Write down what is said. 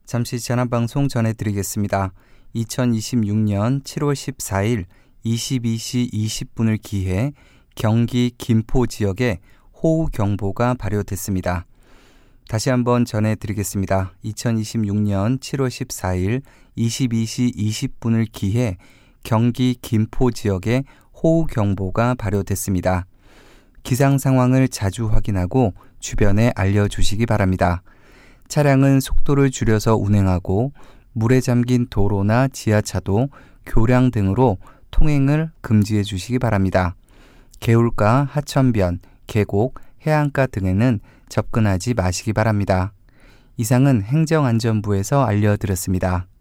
잠시 전화방송 전해드리겠습니다. 2026년 7월 14일 22시 20분을 기해 경기 김포 지역에 호우경보가 발효됐습니다. 다시 한번 전해드리겠습니다. 2026년 7월 14일 22시 20분을 기해 경기 김포 지역에 호우경보가 발효됐습니다. 기상 상황을 자주 확인하고 주변에 알려주시기 바랍니다. 차량은 속도를 줄여서 운행하고 물에 잠긴 도로나 지하차도, 교량 등으로 통행을 금지해 주시기 바랍니다. 개울가, 하천변, 계곡, 해안가 등에는 접근하지 마시기 바랍니다. 이상은 행정안전부에서 알려드렸습니다.